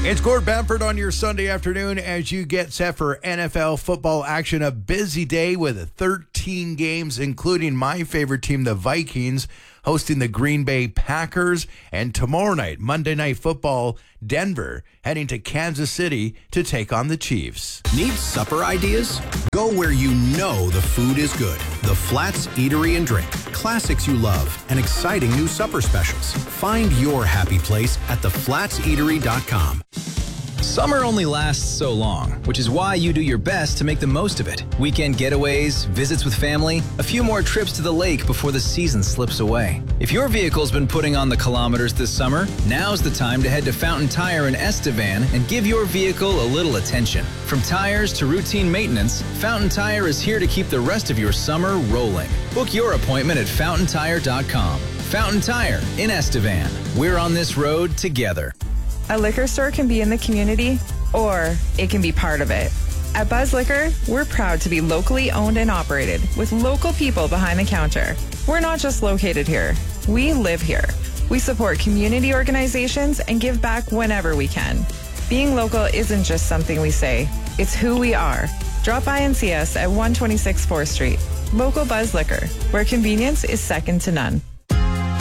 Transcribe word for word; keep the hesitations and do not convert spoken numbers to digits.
It's Gord Bamford on your Sunday afternoon as you get set for N F L football action. A busy day with thirteen games, including my favorite team, the Vikings, hosting the Green Bay Packers. And tomorrow night, Monday Night Football, Denver heading to Kansas City to take on the Chiefs. Need supper ideas? Go where you know the food is good. The Flats Eatery and Drink. Classics you love and exciting new supper specials. Find your happy place at the flats eatery dot com. Summer only lasts so long, which is why you do your best to make the most of it. Weekend getaways, visits with family, a few more trips to the lake before the season slips away. If your vehicle's been putting on the kilometers this summer, now's the time to head to Fountain Tire in Estevan and give your vehicle a little attention. From tires to routine maintenance, Fountain Tire is here to keep the rest of your summer rolling. Book your appointment at fountain tire dot com. Fountain Tire in Estevan. We're on this road together. A liquor store can be in the community, or it can be part of it. At Buzz Liquor, we're proud to be locally owned and operated with local people behind the counter. We're not just located here. We live here. We support community organizations and give back whenever we can. Being local isn't just something we say. It's who we are. Drop by and see us at one twenty-six fourth Street. Local Buzz Liquor, where convenience is second to none.